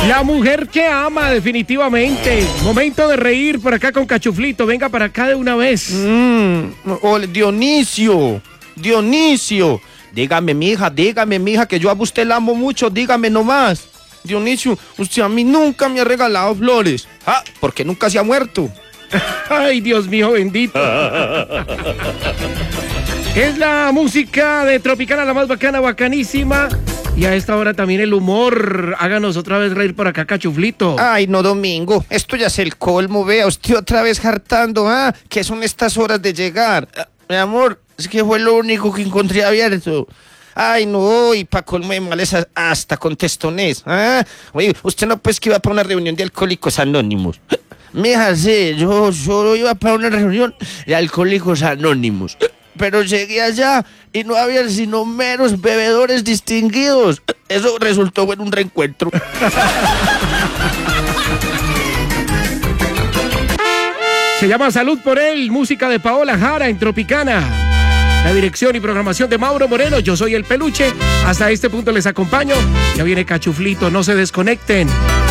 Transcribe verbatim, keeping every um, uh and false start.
La mujer que ama, definitivamente. Momento de reír por acá con Cachuflito. Venga para acá de una vez. Mm, oh, Dionisio, Dionisio. Dígame, mija, dígame, mija, que yo a usted la amo mucho, dígame nomás. Dionisio, usted a mí nunca me ha regalado flores. Ah, porque nunca se ha muerto. Ay, Dios mío, bendito. Es la música de Tropicana, la más bacana, bacanísima. Y a esta hora también el humor. Háganos otra vez reír por acá, Cachuflito. Ay, no, Domingo, esto ya es el colmo, vea, usted otra vez hartando, ¿ah? ¿Qué son estas horas de llegar? Ah, mi amor, es que fue lo único que encontré abierto. Ay, no, y pa' colmo de males hasta con testones, ¿ah? Oye, usted no pues que iba para una reunión de Alcohólicos Anónimos. Mija, sí, yo, yo iba para una reunión de Alcohólicos Anónimos. Pero llegué allá y no había sino meros bebedores distinguidos. Eso resultó en un reencuentro. Se llama Salud por él, música de Paola Jara en Tropicana. La dirección y programación de Mauro Moreno, yo soy el Peluche. Hasta este punto les acompaño. Ya viene Cachuflito, no se desconecten.